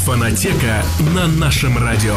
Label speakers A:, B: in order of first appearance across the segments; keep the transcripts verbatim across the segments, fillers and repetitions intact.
A: Фонотека на нашем радио.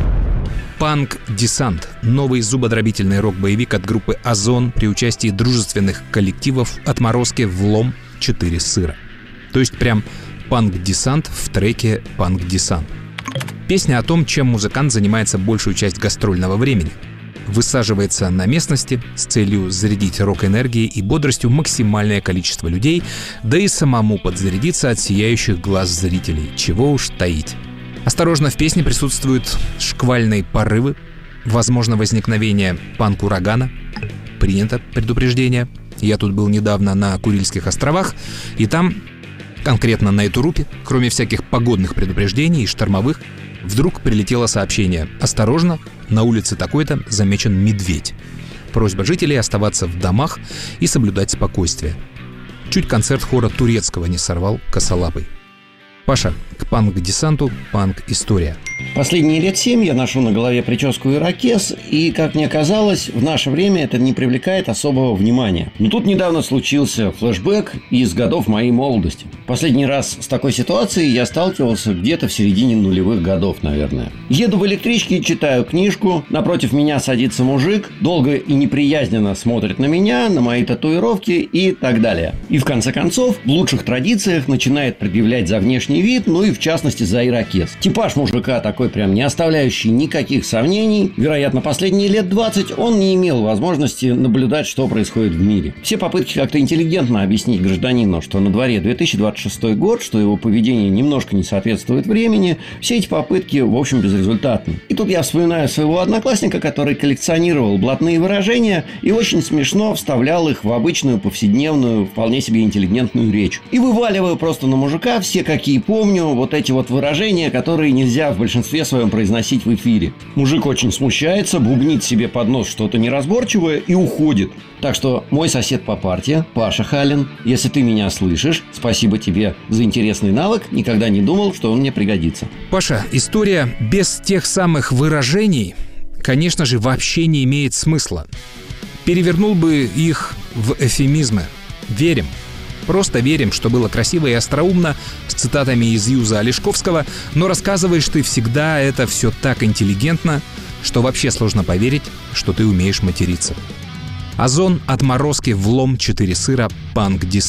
B: Панк-десант – новый зубодробительный рок-боевик от группы «Озон» при участии дружественных коллективов «Отморозки», «Влом», «Четыре сыра». То есть прям панк-десант в треке «Панк-десант». Песня о том, чем музыкант занимается большую часть гастрольного времени. Высаживается на местности с целью зарядить рок-энергией и бодростью максимальное количество людей, да и самому подзарядиться от сияющих глаз зрителей, чего уж таить. Осторожно, в песне присутствуют шквальные порывы, возможно возникновение панк-урагана. Принято предупреждение. Я тут был недавно на Курильских островах, и там, конкретно на Итурупе, кроме всяких погодных предупреждений и штормовых, вдруг прилетело сообщение: «Осторожно, на улице такой-то замечен медведь». Просьба жителей оставаться в домах и соблюдать спокойствие. Чуть концерт хора турецкого не сорвал косолапый. Паша, к панк-десанту панк-история.
C: Последние лет семь я ношу на голове прическу ирокез, и, как мне казалось, в наше время это не привлекает особого внимания. Но тут недавно случился флешбэк из годов моей молодости. Последний раз с такой ситуацией я сталкивался где-то в середине нулевых годов, наверное. Еду в электричке, читаю книжку, напротив меня садится мужик, долго и неприязненно смотрит на меня, на мои татуировки и так далее. И в конце концов, в лучших традициях начинает предъявлять за внешний вид, ну и в частности за ирокез. Типаж мужика такой прям не оставляющий никаких сомнений. Вероятно, последние лет двадцать он не имел возможности наблюдать, что происходит в мире. Все попытки как-то интеллигентно объяснить гражданину, что на дворе две тысячи двадцать шестой год, что его поведение немножко не соответствует времени, все эти попытки, в общем, безрезультатны. И тут я вспоминаю своего одноклассника, который коллекционировал блатные выражения и очень смешно вставлял их в обычную повседневную, вполне себе интеллигентную речь. И вываливаю просто на мужика все, какие помню, вот эти вот выражения, которые нельзя в большинстве своем произносить в эфире. Мужик очень смущается, бубнит себе под нос что-то неразборчивое и уходит. Так что мой сосед по парте, Паша Халин, если ты меня слышишь, спасибо тебе за интересный навык. Никогда не думал, что он мне пригодится.
B: Паша, история без тех самых выражений, конечно же, вообще не имеет смысла. Перевернул бы их в эвфемизмы. Верим. Просто верим, что было красиво и остроумно, с цитатами из Юза Олешковского, но рассказываешь ты всегда это все так интеллигентно, что вообще сложно поверить, что ты умеешь материться. Озон, Отморозки, Влом, Четыре сыра, панк-десант.